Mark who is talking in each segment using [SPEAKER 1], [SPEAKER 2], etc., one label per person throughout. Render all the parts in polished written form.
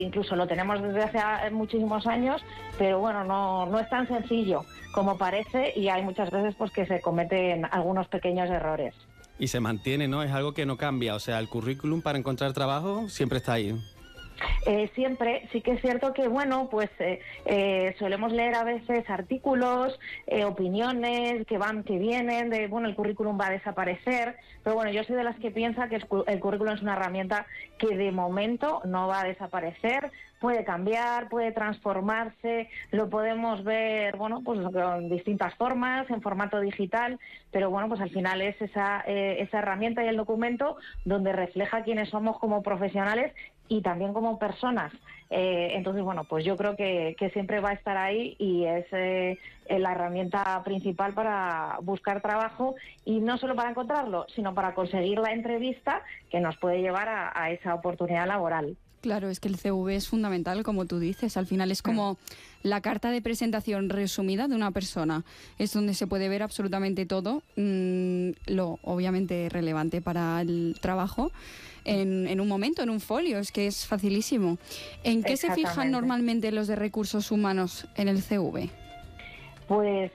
[SPEAKER 1] incluso lo tenemos desde hace muchísimos años, pero bueno, no es tan sencillo como parece y hay muchas veces pues que se cometen algunos pequeños errores.
[SPEAKER 2] Y se mantiene, ¿no? Es algo que no cambia, o sea, el currículum para encontrar trabajo siempre está ahí.
[SPEAKER 1] Siempre, sí que es cierto que, bueno, pues solemos leer a veces artículos, opiniones que van, que vienen, de, bueno, el currículum va a desaparecer, pero bueno, yo soy de las que piensa que el currículum es una herramienta que de momento no va a desaparecer, puede cambiar, puede transformarse, lo podemos ver, bueno, pues con distintas formas, en formato digital, pero bueno, pues al final es esa herramienta y el documento donde refleja quiénes somos como profesionales y también como personas. Entonces, bueno, pues yo creo que siempre va a estar ahí y es la herramienta principal para buscar trabajo y no solo para encontrarlo, sino para conseguir la entrevista que nos puede llevar a esa oportunidad laboral.
[SPEAKER 3] Claro, es que el CV es fundamental, como tú dices. Al final es como la carta de presentación resumida de una persona. Es donde se puede ver absolutamente todo, lo obviamente relevante para el trabajo, en un momento, en un folio. Es que es facilísimo. ¿En qué se fijan normalmente los de recursos humanos en el CV?
[SPEAKER 1] Pues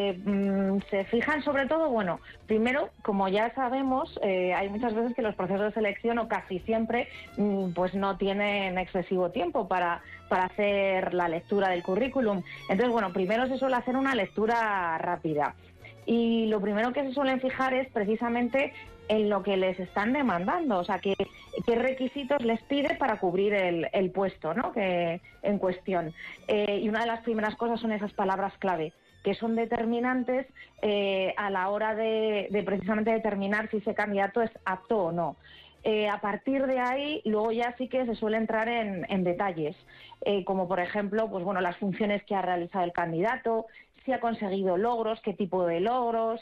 [SPEAKER 1] se fijan sobre todo, bueno, primero, como ya sabemos, hay muchas veces que los procesos de selección, o casi siempre, pues no tienen excesivo tiempo para hacer la lectura del currículum. Entonces, bueno, primero se suele hacer una lectura rápida. Y lo primero que se suelen fijar es precisamente en lo que les están demandando, o sea, qué requisitos les pide para cubrir el puesto, ¿no?, que en cuestión. Y una de las primeras cosas son esas palabras clave, que son determinantes a la hora de precisamente determinar si ese candidato es apto o no. A partir de ahí, luego ya sí que se suele entrar en detalles, como por ejemplo, pues bueno, las funciones que ha realizado el candidato, si ha conseguido logros, qué tipo de logros,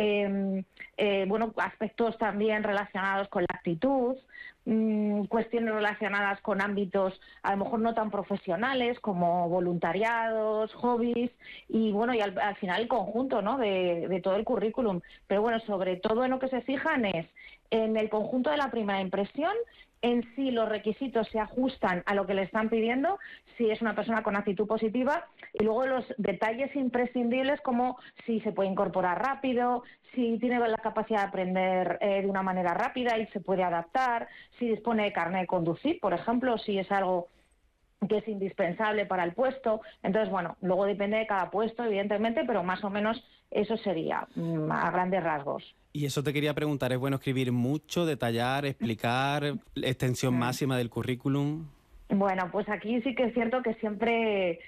[SPEAKER 1] bueno, aspectos también relacionados con la actitud, cuestiones relacionadas con ámbitos a lo mejor no tan profesionales como voluntariados, hobbies y bueno, y al final el conjunto, ¿no?, de todo el currículum. Pero bueno, sobre todo en lo que se fijan es en el conjunto de la primera impresión, en si los requisitos se ajustan a lo que le están pidiendo, si es una persona con actitud positiva, y luego los detalles imprescindibles como si se puede incorporar rápido, si tiene la capacidad de aprender de una manera rápida y se puede adaptar, si dispone de carnet de conducir, por ejemplo, si es algo que es indispensable para el puesto. Entonces, bueno, luego depende de cada puesto, evidentemente, pero más o menos eso sería a grandes rasgos.
[SPEAKER 2] Y eso te quería preguntar, ¿es bueno escribir mucho, detallar, explicar, extensión máxima del currículum?
[SPEAKER 1] Bueno, pues aquí sí que es cierto que siempre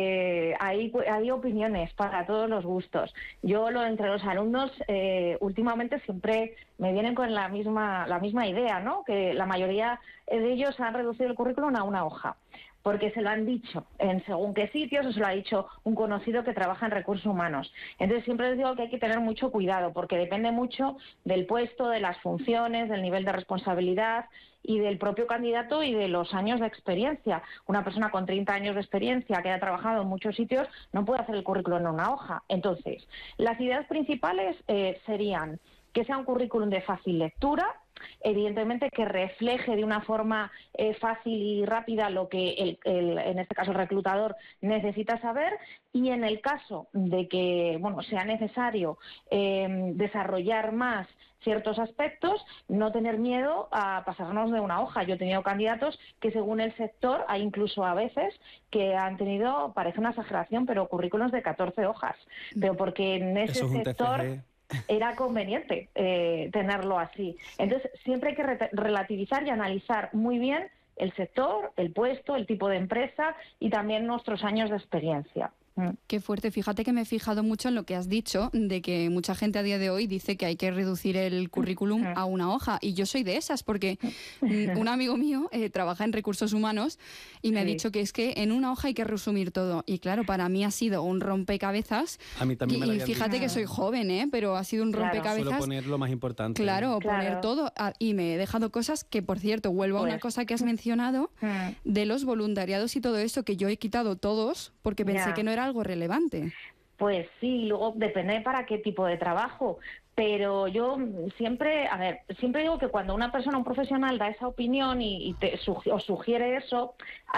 [SPEAKER 1] hay opiniones para todos los gustos. Yo entre los alumnos últimamente siempre me vienen con la misma idea, ¿no?, que la mayoría de ellos han reducido el currículum a una hoja, porque se lo han dicho en según qué sitios, o se lo ha dicho un conocido que trabaja en recursos humanos. Entonces siempre les digo que hay que tener mucho cuidado, porque depende mucho del puesto, de las funciones, del nivel de responsabilidad y del propio candidato y de los años de experiencia. Una persona con 30 años de experiencia que haya trabajado en muchos sitios no puede hacer el currículum en una hoja. Entonces, las ideas principales serían que sea un currículum de fácil lectura, evidentemente que refleje de una forma fácil y rápida lo que en este caso el reclutador necesita saber, y en el caso de que sea necesario desarrollar más ciertos aspectos, no tener miedo a pasarnos de una hoja. Yo he tenido candidatos que según el sector, hay incluso a veces que han tenido, parece una exageración, pero currículos de 14 hojas, pero porque en ese sector era conveniente tenerlo así. Entonces, siempre hay que relativizar y analizar muy bien el sector, el puesto, el tipo de empresa y también nuestros años de experiencia.
[SPEAKER 3] Qué fuerte. Fíjate que me he fijado mucho en lo que has dicho, de que mucha gente a día de hoy dice que hay que reducir el currículum a una hoja. Y yo soy de esas, porque un amigo mío trabaja en recursos humanos y me ha dicho que es que en una hoja hay que resumir todo. Y claro, para mí ha sido un rompecabezas.
[SPEAKER 2] A mí también me lo
[SPEAKER 3] y fíjate
[SPEAKER 2] dicho.
[SPEAKER 3] Que soy joven, pero ha sido un rompecabezas.
[SPEAKER 2] Suelo poner lo más importante.
[SPEAKER 3] Claro, poner todo. Y me he dejado cosas que, por cierto, vuelvo a una cosa que has mencionado, de los voluntariados y todo eso, que yo he quitado todos porque pensé que no era algo relevante.
[SPEAKER 1] Pues sí, luego depende para qué tipo de trabajo. Pero yo siempre, a ver, siempre digo que cuando una persona, un profesional, da esa opinión y os sugiere eso,